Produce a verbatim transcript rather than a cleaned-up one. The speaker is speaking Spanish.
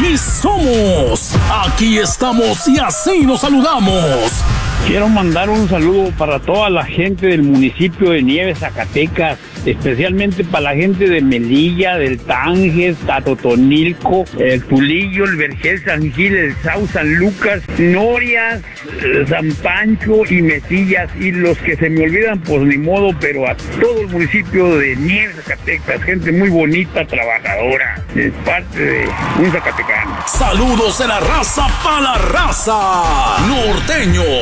aquí somos, aquí estamos y así nos saludamos. Quiero mandar un saludo para toda la gente del municipio de Nieves, Zacatecas, especialmente para la gente de Melilla, del Tanges, Tatotonilco, el Tulillo, el Vergel, San Gil, el Sau, San Lucas, Norias, San Pancho y Mesillas, y los que se me olvidan, pues ni modo, pero a todo el municipio de Nieves, Zacatecas, gente muy bonita, trabajadora, es parte de un zacatecano. Saludos de la raza para la raza, norteños.